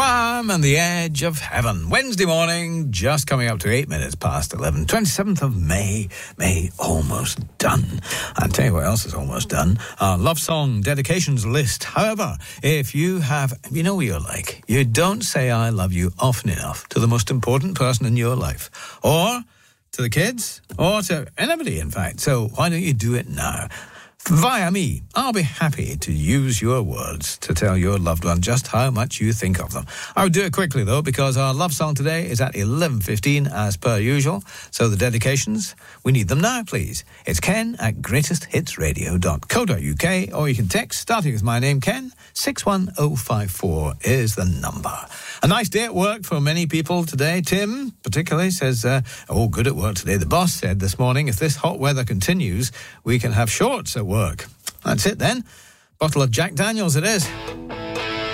Wham! And the edge of heaven. Wednesday morning, just coming up to 8 minutes past 11. 27th of May. May almost done. I'll tell you what else is almost done. Our love song dedications list. However, if you have, you know what you're like. You don't say I love you often enough to the most important person in your life. Or to the kids. Or to anybody, in fact. So why don't you do it now? Via me, I'll be happy to use your words to tell your loved one just how much you think of them. I would do it quickly, though, because our love song today is at 11:15 as per usual. So the dedications, we need them now, please. It's ken@greatesthitsradio.co.uk, or you can text, starting with my name, Ken, 61054 is the number. A nice day at work for many people today. Tim, particularly, says, good at work today. The boss said this morning, if this hot weather continues, we can have shorts at work. That's it then. Bottle of Jack Daniels it is.